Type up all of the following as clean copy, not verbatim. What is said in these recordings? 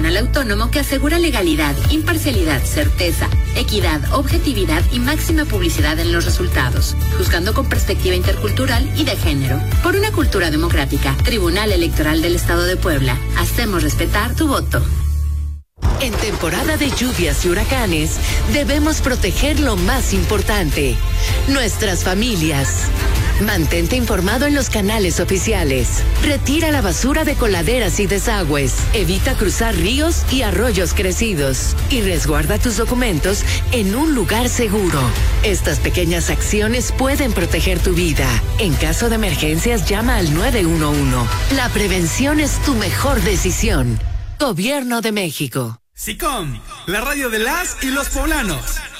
Tribunal Autónomo que asegura legalidad, imparcialidad, certeza, equidad, objetividad y máxima publicidad en los resultados, juzgando con perspectiva intercultural y de género. Por una cultura democrática, Tribunal Electoral del Estado de Puebla. Hacemos respetar tu voto. En temporada de lluvias y huracanes, debemos proteger lo más importante, nuestras familias. Mantente informado en los canales oficiales. Retira la basura de coladeras y desagües. Evita cruzar ríos y arroyos crecidos. Y resguarda tus documentos en un lugar seguro. Estas pequeñas acciones pueden proteger tu vida. En caso de emergencias, llama al 911. La prevención es tu mejor decisión. Gobierno de México. SICOM, la radio de las y los poblanos.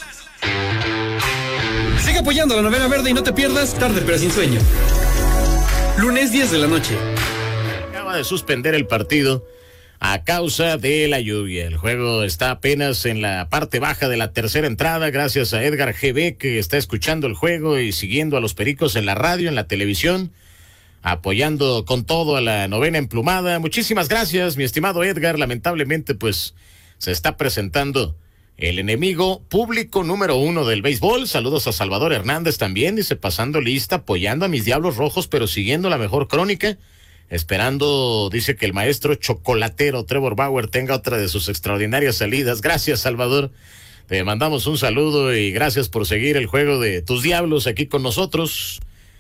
Sigue apoyando la novena verde y no te pierdas Tarde pero sin sueño. Lunes 10 de la noche. Acaba de suspender el partido a causa de la lluvia. El juego está apenas en la parte baja de la tercera entrada, gracias a Edgar GB, que está escuchando el juego y siguiendo a los Pericos en la radio, en la televisión, apoyando con todo a la novena emplumada. Muchísimas gracias, mi estimado Edgar. Lamentablemente, pues, se está presentando el enemigo público número 1 del béisbol. Saludos a Salvador Hernández también, dice, pasando lista, apoyando a mis Diablos Rojos, pero siguiendo la mejor crónica, esperando, dice, que el maestro chocolatero Trevor Bauer tenga otra de sus extraordinarias salidas. Gracias, Salvador, te mandamos un saludo y gracias por seguir el juego de tus Diablos aquí con nosotros.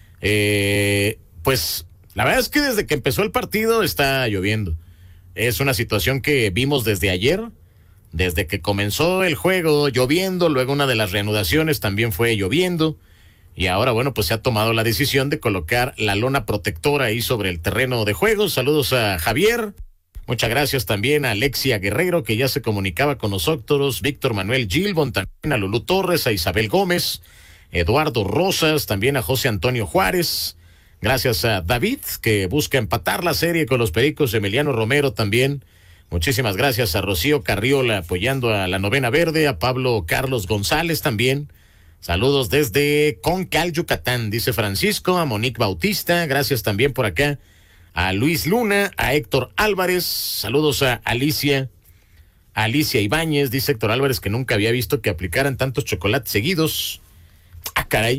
Pues, la verdad es que desde que empezó el partido está lloviendo. Es una situación que vimos desde ayer. Desde que comenzó el juego lloviendo, luego una de las reanudaciones también fue lloviendo, y ahora, bueno, pues se ha tomado la decisión de colocar la lona protectora ahí sobre el terreno de juego. Saludos a Javier, muchas gracias también a Alexia Guerrero, que ya se comunicaba con nosotros, Víctor Manuel Gilbon, también a Lulú Torres, a Isabel Gómez, Eduardo Rosas, también a José Antonio Juárez, gracias a David, que busca empatar la serie con los Pericos, Emiliano Romero también. Muchísimas gracias a Rocío Carriola apoyando a la novena verde, a Pablo Carlos González también. Saludos desde Concal, Yucatán, dice Francisco, a Monique Bautista, gracias también por acá, a Luis Luna, a Héctor Álvarez, saludos a Alicia Ibáñez, dice Héctor Álvarez que nunca había visto que aplicaran tantos chocolates seguidos. Ah, caray.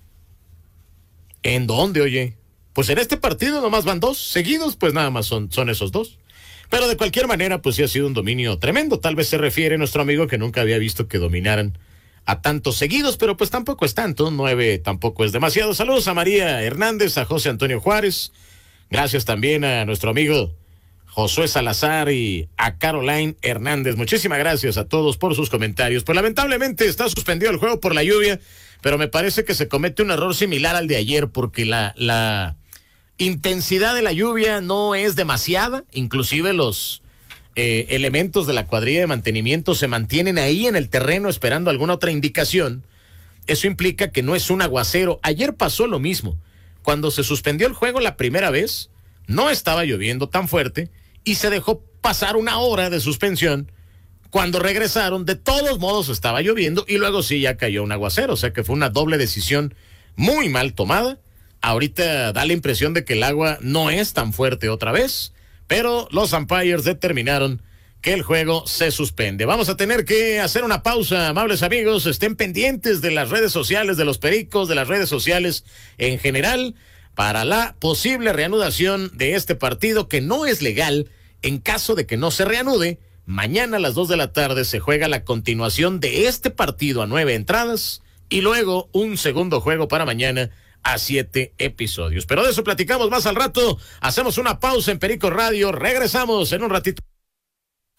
¿En dónde, oye? Pues en este partido nomás van 2 seguidos, pues nada más son esos 2. Pero de cualquier manera, pues sí ha sido un dominio tremendo. Tal vez se refiere nuestro amigo que nunca había visto que dominaran a tantos seguidos, pero pues tampoco es tanto, 9 tampoco es demasiado. Saludos a María Hernández, a José Antonio Juárez. Gracias también a nuestro amigo Josué Salazar y a Caroline Hernández. Muchísimas gracias a todos por sus comentarios. Pues lamentablemente está suspendido el juego por la lluvia, pero me parece que se comete un error similar al de ayer, porque la intensidad de la lluvia no es demasiada, inclusive los elementos de la cuadrilla de mantenimiento se mantienen ahí en el terreno esperando alguna otra indicación. Eso implica que no es un aguacero. Ayer pasó lo mismo. Cuando se suspendió el juego la primera vez, no estaba lloviendo tan fuerte y se dejó pasar 1 hora de suspensión. Cuando regresaron, de todos modos estaba lloviendo y luego sí ya cayó un aguacero, o sea que fue una doble decisión muy mal tomada. Ahorita da la impresión de que el agua no es tan fuerte otra vez, pero los umpires determinaron que el juego se suspende. Vamos a tener que hacer una pausa, amables amigos. Estén pendientes de las redes sociales de los Pericos, de las redes sociales en general, para la posible reanudación de este partido, que no es legal. En caso de que no se reanude, mañana a las 2 de la tarde se juega la continuación de este partido a 9 entradas y luego un segundo juego para mañana a 7 episodios. Pero de eso platicamos más al rato. Hacemos una pausa en Perico Radio. Regresamos en un ratito.